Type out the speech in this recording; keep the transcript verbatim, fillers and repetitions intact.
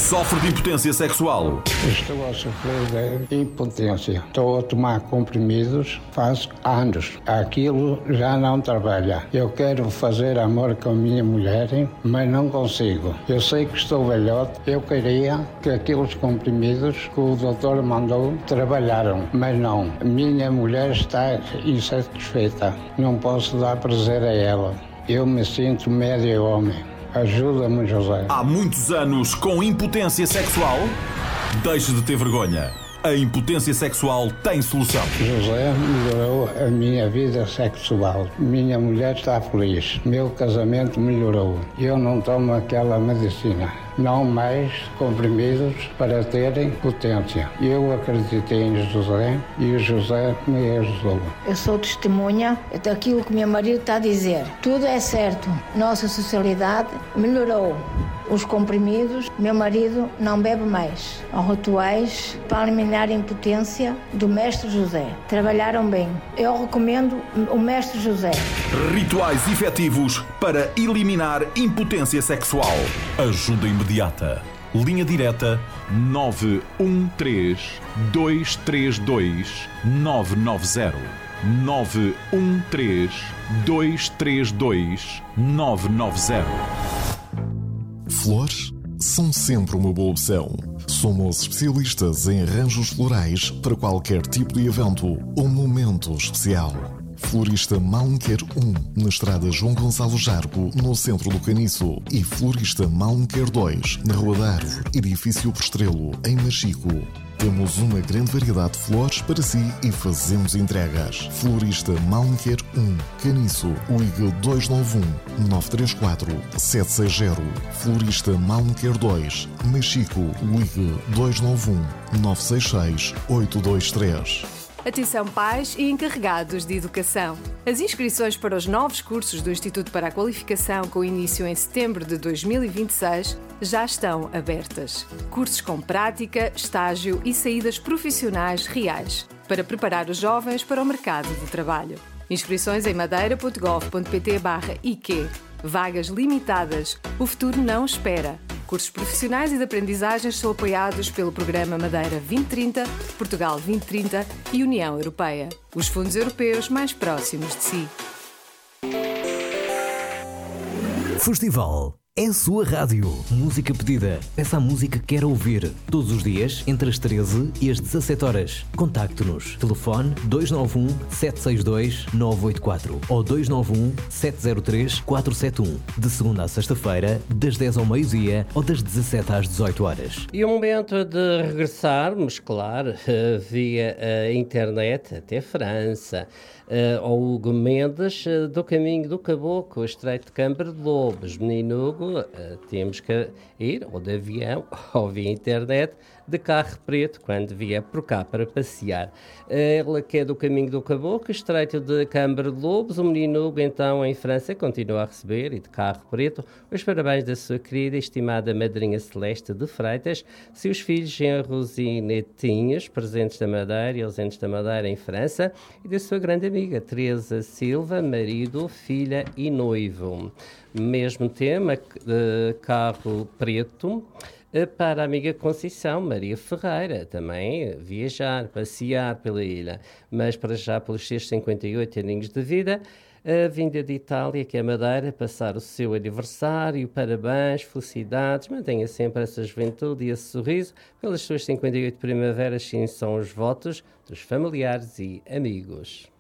Sofre de impotência sexual? Estou a sofrer de impotência. Estou a tomar comprimidos faz anos. Aquilo já não trabalha. Eu quero fazer amor com a minha mulher, mas não consigo. Eu sei que estou velhote. Eu queria que aqueles comprimidos que o doutor mandou trabalharam, mas não. Minha mulher está insatisfeita. Não posso dar prazer a ela. Eu me sinto médio homem. Ajuda-me, José. Há muitos anos com impotência sexual? Deixe de ter vergonha. A impotência sexual tem solução. José melhorou a minha vida sexual. Minha mulher está feliz. Meu casamento melhorou. Eu não tomo aquela medicina. Não mais comprimidos para terem potência. Eu acreditei em José e o José me ajudou. Eu sou testemunha daquilo que meu marido está a dizer. Tudo é certo. Nossa sociedade melhorou. Os comprimidos, meu marido não bebe mais. Os rituais para eliminar a impotência do mestre José. Trabalharam bem. Eu recomendo o mestre José. Rituais efetivos para eliminar impotência sexual. Ajuda imediata. Linha direta nove um três, dois três dois, nove nove zero. nove um três, dois três dois, nove nove zero. Flores são sempre uma boa opção. Somos especialistas em arranjos florais para qualquer tipo de evento ou momento especial. Florista Malmquer um, na estrada João Gonçalo Jargo, no centro do Caniço. E Florista Malmquer dois, na Rua da Árvore, edifício Postrelo, em Machico. Temos uma grande variedade de flores para si e fazemos entregas. Florista Malmquer um, Caniço, ligue dois nove um, nove três quatro, sete seis zero. Florista Malmquer dois, Machico, ligue dois nove um, nove seis seis, oito dois três. Atenção pais e encarregados de educação. As inscrições para os novos cursos do Instituto para a Qualificação, com início em setembro de dois mil e vinte e seis, já estão abertas. Cursos com prática, estágio e saídas profissionais reais, para preparar os jovens para o mercado de trabalho. Inscrições em madeira ponto gov ponto pt barra I Q. Vagas limitadas. O futuro não espera. Cursos profissionais e de aprendizagens são apoiados pelo Programa Madeira vinte trinta, Portugal vinte trinta e União Europeia. Os fundos europeus mais próximos de si. Festival é a sua rádio. Música pedida. Peça a música que quer ouvir. Todos os dias, entre as treze e as dezassete horas. Contacte-nos. Telefone dois nove um, sete seis dois, nove oito quatro ou dois nove um, sete zero três, quatro sete um. De segunda a sexta-feira, das dez ao meio-dia ou das dezassete às dezoito horas. E o momento de regressarmos, claro, via a internet até França. Uh, ao Hugo Mendes, uh, do Caminho do Caboclo, Estreito de Câmara de Lobos. Menino Hugo, uh, temos que ir ou de avião ou via internet, de carro preto, quando vier por cá para passear. Uh, ele que é do Caminho do Caboclo, Estreito de Câmara de Lobos. O Menino Hugo, então, em França, continua a receber, e de carro preto, os parabéns da sua querida e estimada madrinha Celeste de Freitas, seus filhos genros e netinhos, presentes da Madeira e ausentes da Madeira em França, e da sua grande amiga amiga Teresa Silva, marido, filha e noivo. Mesmo tema, uh, carro preto, uh, para a amiga Conceição Maria Ferreira, também uh, viajar, passear pela ilha, mas para já pelos seus cinquenta e oito aninhos de vida, a vinda de Itália, que é Madeira, passar o seu aniversário, parabéns, felicidades, mantenha sempre essa juventude e esse sorriso, pelas suas cinquenta e oito primaveras, sim, são os votos dos familiares e amigos.